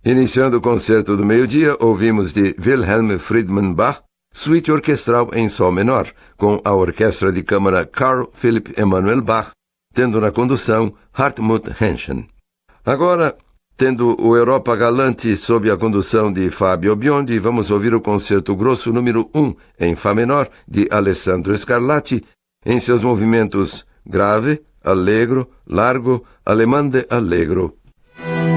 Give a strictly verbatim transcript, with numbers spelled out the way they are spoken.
Iniciando o concerto do meio-dia, ouvimos de Wilhelm Friedman Bach, suíte orquestral em sol menor, com a orquestra de câmara Carl Philipp Emanuel Bach, tendo na condução Hartmut Henschen. Agora, tendo o Europa Galante sob a condução de Fabio Biondi, vamos ouvir o concerto grosso número um em Fá menor de Alessandro Scarlatti, em seus movimentos grave, allegro, largo, allemande allegro